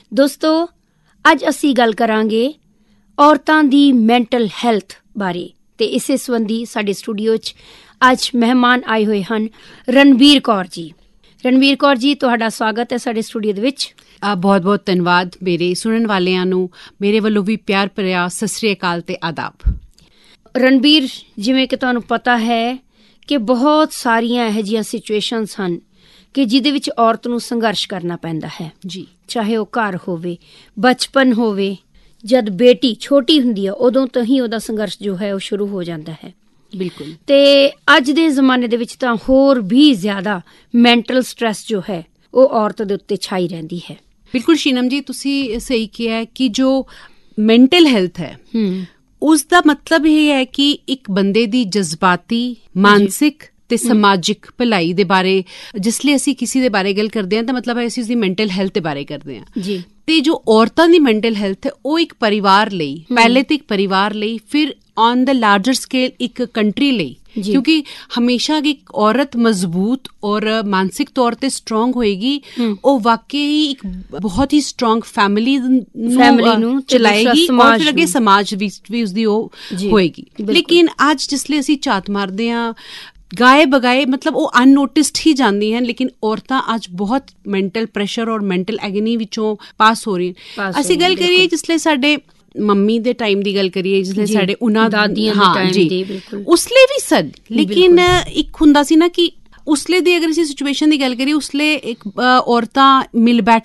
ਦੋਸਤੋ, ਅੱਜ ਅਸੀਂ ਗੱਲ ਕਰਾਂਗੇ ਔਰਤਾਂ ਦੀ ਮੈਂਟਲ ਹੈਲਥ ਬਾਰੇ ਤੇ ਇਸੇ ਸੰਬੰਧੀ ਸਾਡੇ ਸਟੂਡੀਓ 'ਚ ਅੱਜ ਮਹਿਮਾਨ ਆਏ ਹੋਏ ਹਨ ਰਣਬੀਰ ਕੌਰ ਜੀ। ਰਣਬੀਰ ਕੌਰ ਜੀ, ਤੁਹਾਡਾ ਸਵਾਗਤ ਹੈ ਸਾਡੇ ਸਟੂਡੀਓ ਦੇ ਵਿੱਚ। ਬਹੁਤ ਬਹੁਤ ਧੰਨਵਾਦ। ਮੇਰੇ ਸੁਣਨ ਵਾਲਿਆਂ ਨੂੰ ਮੇਰੇ ਵੱਲੋਂ ਵੀ ਪਿਆਰ ਭਰਿਆ ਸਤਿ ਸ੍ਰੀ ਅਕਾਲ ਤੇ ਆਦਾਬ। ਰਣਬੀਰ, ਜਿਵੇਂ ਕਿ ਤੁਹਾਨੂੰ ਪਤਾ ਹੈ ਕਿ ਬਹੁਤ ਸਾਰੀਆਂ ਇਹੋ ਜਿਹੀਆਂ ਸਿਚੁਏਸ਼ਨਸ ਹਨ ਕਿ ਜਿਹਦੇ ਵਿੱਚ ਔਰਤ ਨੂੰ ਸੰਘਰਸ਼ ਕਰਨਾ ਪੈਂਦਾ ਹੈ ਜੀ, ਚਾਹੇ ਚਾਹੇ ਉਹ ਘਰ ਹੋਵੇ, ਬਚਪਨ ਹੋਵੇ, ਜਦ ਬੇਟੀ ਛੋਟੀ ਹੁੰਦੀ ਹੈ ਉਦੋਂ ਤੋਂ ਹੀ ਉਹਦਾ ਸੰਘਰਸ਼ ਜੋ ਹੈ ਉਹ ਸ਼ੁਰੂ ਹੋ ਜਾਂਦਾ ਹੈ। ਬਿਲਕੁਲ। ਤੇ ਅੱਜ ਦੇ ਜ਼ਮਾਨੇ ਦੇ ਵਿੱਚ ਤਾਂ ਹੋਰ ਵੀ ਜ਼ਿਆਦਾ ਮੈਂਟਲ ਸਟ੍ਰੈਸ ਜੋ ਹੈ ਉਹ ਔਰਤ ਦੇ ਉੱਤੇ ਛਾਈ ਰਹਿੰਦੀ ਹੈ। ਬਿਲਕੁਲ ਸ਼ੀਨਮ ਜੀ, ਤੁਸੀਂ ਸਹੀ ਕਿਹਾ ਕਿ ਜੋ ਮੈਂਟਲ ਹੈਲਥ ਹੈ ਉਸ ਦਾ ਮਤਲਬ ਇਹ ਹੈ ਕਿ ਇੱਕ ਬੰਦੇ ਦੀ ਜਜ਼ਬਾਤੀ, ਮਾਨਸਿਕ ਤੇ ਸਮਾਜਿਕ ਭਲਾਈ ਦੇ ਬਾਰੇ ਜਿਸ ਲਈ ਅਸੀਂ ਕਿਸੇ ਦੇ ਬਾਰੇ ਗੱਲ ਕਰਦੇ ਹਾਂ ਤਾਂ ਮਤਲਬ ਹੈ ਅਸੀਂ ਉਸਦੀ ਮੈਂਟਲ ਹੈਲਥ ਦੇ ਬਾਰੇ ਕਰਦੇ ਹਾਂ ਜੀ। ਤੇ ਜੋ ਔਰਤਾਂ ਦੀ ਮੈਂਟਲ ਹੈਲਥ ਹੈ ਉਹ ਇੱਕ ਪਰਿਵਾਰ ਲਈ, ਪਹਿਲੇ ਤੇ ਇੱਕ ਪਰਿਵਾਰ ਲਈ, ਫਿਰ ਔਨ ਦ ਲਾਰਜਰ ਸਕੇਲ ਇੱਕ ਕੰਟਰੀ ਲਈ, ਕਿਉਂਕਿ ਹਮੇਸ਼ਾ ਇੱਕ ਔਰਤ ਮਜ਼ਬੂਤ ਔਰ ਮਾਨਸਿਕ ਤੌਰ ਤੇ ਸਟਰੋਂਗ ਹੋਏਗੀ, ਉਹ ਵਾਕਈ ਹੀ ਇੱਕ ਬਹੁਤ ਹੀ ਸਟਰੋਂਗ ਫੈਮਿਲੀ ਨੂੰ ਚਲਾਏਗੀ ਔਰ ਫਿਰ ਅੱਗੇ ਸਮਾਜ ਵੀ ਉਸਦੀ ਉਹ ਹੋਏਗੀ। ਲੇਕਿਨ ਅੱਜ ਜਿਸ ਲਈ ਅਸੀਂ ਝਾਤ ਮਾਰਦੇ ਹਾਂ ਗਾਏ ਬਗਾਏ, ਮਤਲਬ ਉਹ ਅਨਨੋਟਿਸਡ ਹੀ ਜਾਂਦੀ ਹਨ, ਲੇਕਿਨ ਔਰਤਾਂ ਅੱਜ ਬਹੁਤ ਮੈਂਟਲ ਪ੍ਰੈਸ਼ਰ ਔਰ ਮੈਂਟਲ ਐਗਨੀ ਵਿੱਚੋਂ ਪਾਸ ਹੋ ਰਹੀਆਂ। ਅਸੀਂ ਗੱਲ ਕਰੀਏ ਜਿਸ ਲਈ ਸਾਡੇ ਮੰਮੀ ਦੇ ਟਾਈਮ ਦੀ ਗੱਲ ਕਰੀਏ, ਜਿਸ ਲਈ ਸਾਡੇ ਉਹਨਾਂ ਦਾਦੀਆਂ ਦੇ ਟਾਈਮ ਦੀ, ਬਿਲਕੁਲ ਉਸ ਲਈ ਵੀ ਸਨ, ਲੇਕਿਨ ਇੱਕ ਹੁੰਦਾ ਸੀ ਨਾ ਕਿ ਉਸਲੇ ਦੀ ਅਗਰ ਅਸੀਂ ਸਿਚੁਏਸ਼ਨ ਦੀ ਗੱਲ ਕਰੀਏ ਉਸਲੇ ਇੱਕ ਔਰਤਾਂ ਮਿਲ ਬੈਠ